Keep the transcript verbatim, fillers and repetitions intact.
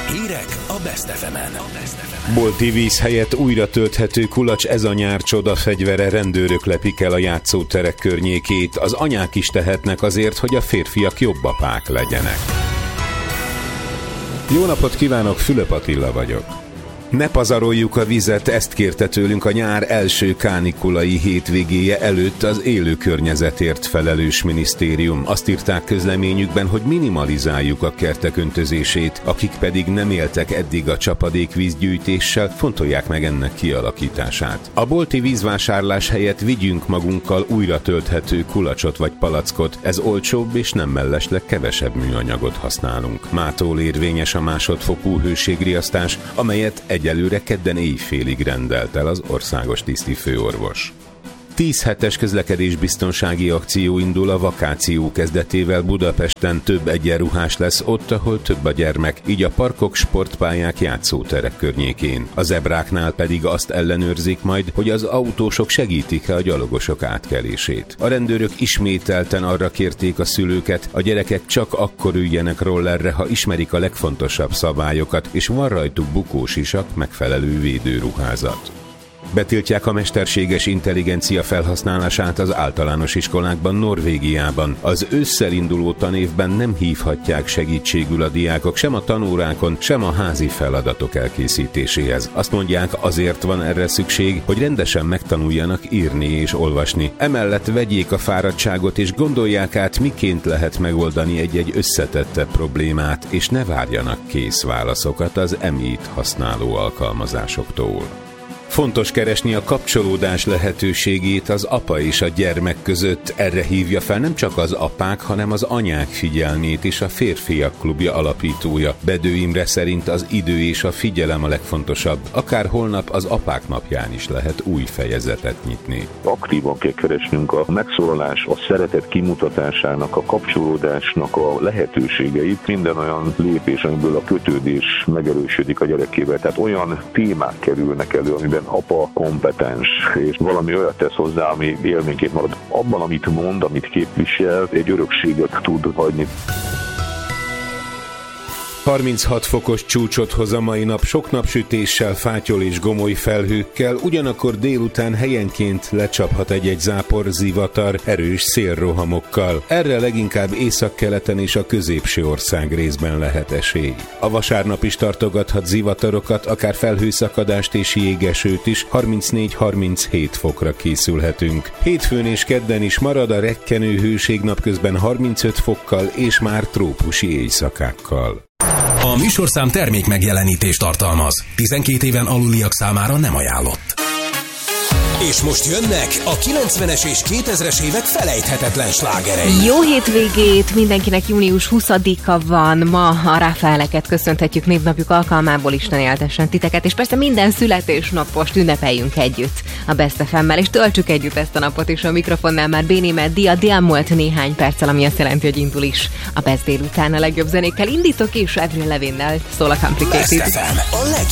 Hírek a Best ef emen. Bolti víz helyett újra tölthető kulacs, ez a nyár csodafegyvere, rendőrök lepik el a játszóterek környékét. Az anyák is tehetnek azért, hogy a férfiak jobb apák legyenek. Jó napot kívánok, Fülöp Attila vagyok. Ne pazaroljuk a vizet, ezt kérte tőlünk a nyár első kánikulai hétvégéje előtt az élő környezetért felelős minisztérium. Azt írták közleményükben, hogy minimalizáljuk a kertek öntözését, akik pedig nem éltek eddig a csapadékvízgyűjtéssel, fontolják meg ennek kialakítását. A bolti vízvásárlás helyett vigyünk magunkkal újra tölthető kulacsot vagy palackot, ez olcsóbb és nem mellesleg kevesebb műanyagot használunk. Mától érvényes a másodfokú hőségriasztás, amelyet egyelőre kedden éjfélig rendelt el az országos tisztifőorvos. Tíz hetes közlekedésbiztonsági akció indul a vakáció kezdetével Budapesten. Több egyenruhás lesz ott, ahol több a gyermek, így a parkok, sportpályák, játszóterek környékén. A zebráknál pedig azt ellenőrzik majd, hogy az autósok segítik-e a gyalogosok átkelését. A rendőrök ismételten arra kérték a szülőket, a gyerekek csak akkor üljenek rollerre, ha ismerik a legfontosabb szabályokat, és van rajtuk bukós isak, megfelelő védőruházat. Betiltják a mesterséges intelligencia felhasználását az általános iskolákban Norvégiában. Az ősszel induló tanévben nem hívhatják segítségül a diákok sem a tanórákon, sem a házi feladatok elkészítéséhez. Azt mondják, azért van erre szükség, hogy rendesen megtanuljanak írni és olvasni. Emellett vegyék a fáradtságot és gondolják át, miként lehet megoldani egy-egy összetettebb problémát, és ne várjanak kész válaszokat az em í-t használó alkalmazásoktól. Fontos keresni a kapcsolódás lehetőségét az apa és a gyermek között. Erre hívja fel nem csak az apák, hanem az anyák figyelmét is a Férfiak Klubja alapítója. Bedő Imre szerint az idő és a figyelem a legfontosabb. Akár holnap az apák napján is lehet új fejezetet nyitni. Aktívan kell keresnünk a megszólalás, a szeretet kimutatásának, a kapcsolódásnak a lehetőségeit. Minden olyan lépés, amiből a kötődés megerősödik a gyerekével. Tehát olyan témák kerülnek elő, amiben apa kompetens, és valami olyat tesz hozzá, ami élményként marad. Abban, amit mond, amit képvisel, egy örökséget tud hagyni. harminchat fokos csúcsot hoz a mai nap, sok napsütéssel, fátyol és gomoly felhőkkel, ugyanakkor délután helyenként lecsaphat egy-egy zápor, zivatar, erős szélrohamokkal. Erre leginkább északkeleten és a középső ország részben lehet esély. A vasárnap is tartogathat zivatarokat, akár felhőszakadást és jégesőt is, harmincnégy-harminchét fokra készülhetünk. Hétfőn és kedden is marad a rekkenő hőség, napközben harmincöt fokkal és már trópusi éjszakákkal. A műsorszám termék megjelenítést tartalmaz. tizenkét éven aluliak számára nem ajánlott. És most jönnek a kilencvenes és kétezres évek felejthetetlen slágerei. Jó hétvégét! Mindenkinek június huszadika van. Ma a Ráfaeleket köszönhetjük névnapjuk alkalmából, Isten éltessen titeket, és persze minden születésnapost ünnepeljünk együtt a Best ef emmel, és töltsük együtt ezt a napot, és a mikrofonnál már Béni Meddi, a elmúlt néhány perccel, ami azt jelenti, hogy indul is a Best délután a legjobb zenékkel. Indítok, és Avril Lavigne-nel szól a Complicated. Best ef em, a leg